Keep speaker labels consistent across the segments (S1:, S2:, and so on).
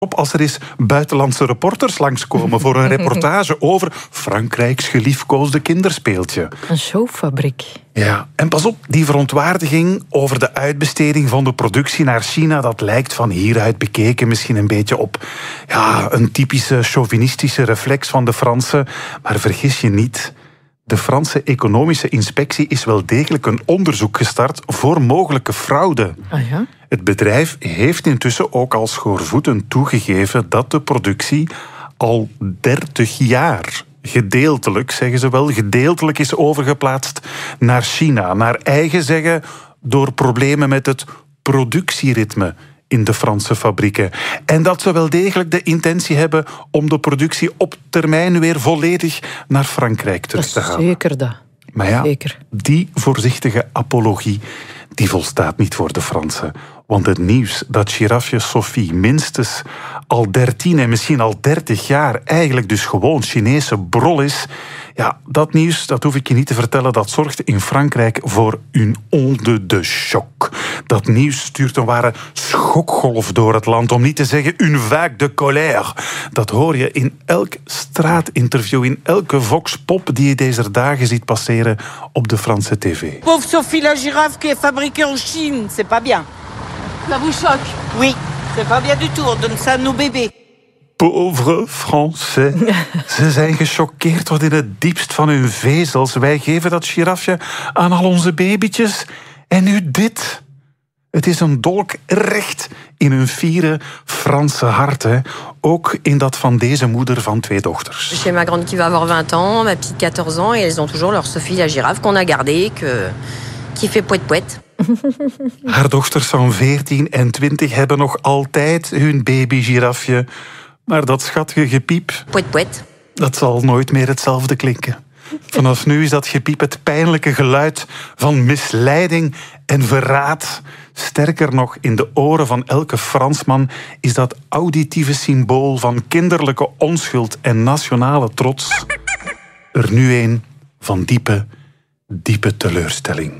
S1: als er eens buitenlandse reporters langskomen voor een reportage over Frankrijks geliefkoosde kinderspeeltje.
S2: Een showfabriek.
S1: Ja, en pas op, die verontwaardiging over de uitbesteding van de productie naar China, dat lijkt van hieruit bekeken misschien een beetje op een typische chauvinistische reflex van de Fransen. Maar vergis je niet, de Franse economische inspectie is wel degelijk een onderzoek gestart voor mogelijke fraude.
S2: Ah ja?
S1: Het bedrijf heeft intussen ook al schoorvoetend toegegeven dat de productie al 30 jaar gedeeltelijk, zeggen ze wel, gedeeltelijk is overgeplaatst naar China. Naar eigen zeggen door problemen met het productieritme in de Franse fabrieken. En dat ze wel degelijk de intentie hebben om de productie op termijn weer volledig naar Frankrijk terug te halen.
S2: Zeker dat.
S1: Maar ja,
S2: Zeker.
S1: die voorzichtige apologie die volstaat niet voor de Fransen. Want het nieuws dat girafje Sophie minstens al 13 en misschien al 30 jaar eigenlijk dus gewoon Chinese brol is, ja, dat nieuws, dat hoef ik je niet te vertellen, dat zorgt in Frankrijk voor een onde de choc. Dat nieuws stuurt een ware schokgolf door het land, om niet te zeggen une vague de colère. Dat hoor je in elk straatinterview, in elke vox-pop die je deze dagen ziet passeren op de Franse tv.
S3: Pauvre Sophie la girafe qui est fabriquée en Chine, c'est pas bien.
S4: Ça vous choque?
S3: Oui, c'est pas bien du tout, on donne ça à nos bébés.
S1: Pauvre Français. Ze zijn gechoqueerd tot in het diepst van hun vezels. Wij geven dat girafje aan al onze babytjes. En nu dit. Het is een dolk recht in hun fiere Franse hart. Hè. Ook in dat van deze moeder van 2 dochters.
S5: J'ai ma grande qui va avoir 20 ans, ma petite 14 ans... et elles ont toujours leur Sophie la girafe qu'on a gardée, qui fait poète-poète.
S1: Haar dochters van 14 en 20 hebben nog altijd hun baby-girafje. Maar dat schattige gepiep,
S5: Poète-poète.
S1: dat zal nooit meer hetzelfde klinken. Vanaf nu is dat gepiep het pijnlijke geluid van misleiding en verraad. Sterker nog, in de oren van elke Fransman is dat auditieve symbool van kinderlijke onschuld en nationale trots er nu een van diepe, diepe teleurstelling.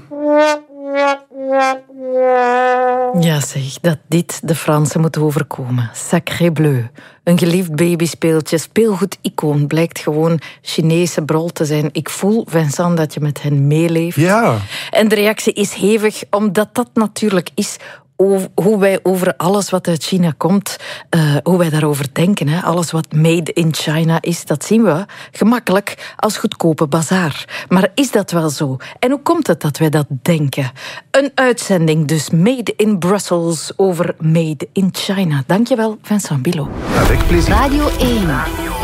S2: Ja zeg, dat dit de Fransen moet overkomen. Sacré bleu. Een geliefd babyspeeltje, speelgoed-icoon, blijkt gewoon Chinese brol te zijn. Ik voel, Vincent, dat je met hen meeleeft.
S1: Ja.
S2: En de reactie is hevig, omdat dat natuurlijk is hoe wij over alles wat uit China komt, hoe wij daarover denken. Hè. Alles wat made in China is, dat zien we gemakkelijk als goedkope bazaar. Maar is dat wel zo? En hoe komt het dat wij dat denken? Een uitzending dus, Made in Brussels over Made in China. Dankjewel, Vincent Bilot.
S1: Avec plaisir.
S6: Radio 1.